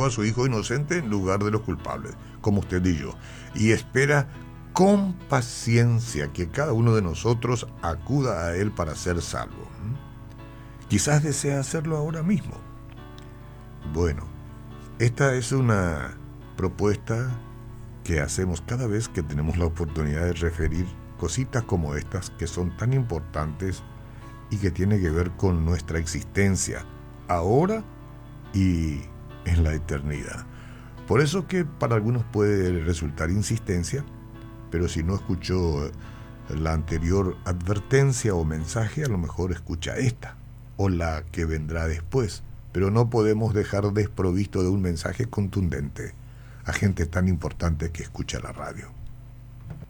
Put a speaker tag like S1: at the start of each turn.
S1: entregó a su hijo inocente en lugar de los culpables, como usted y yo, y espera con paciencia que cada uno de nosotros acuda a Él para ser salvo. Quizás desea hacerlo ahora mismo. Bueno, esta es una propuesta que hacemos cada vez que tenemos la oportunidad de referir cositas como estas que son tan importantes y que tienen que ver con nuestra existencia ahora y en la eternidad. Por eso que para algunos puede resultar insistencia, pero si no escuchó la anterior advertencia o mensaje, a lo mejor escucha esta o la que vendrá después, pero no podemos dejar desprovisto de un mensaje contundente a gente tan importante que escucha la radio.